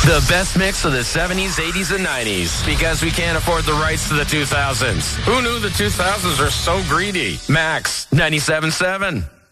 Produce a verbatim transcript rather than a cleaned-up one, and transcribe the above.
The best mix of the seventies, eighties, and nineties. Because we can't afford the rights to the two thousands. Who knew the two thousands are so greedy? Max ninety-seven point seven.